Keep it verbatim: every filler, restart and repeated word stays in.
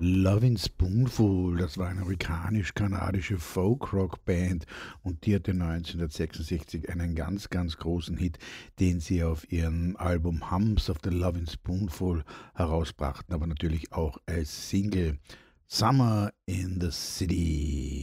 Lovin' Spoonful, das war eine amerikanisch-kanadische Folk-Rock-Band und die hatte neunzehnhundertsechsundsechzig einen ganz, ganz großen Hit, den sie auf ihrem Album Hums of the Lovin' Spoonful herausbrachten, aber natürlich auch als Single Summer in the City.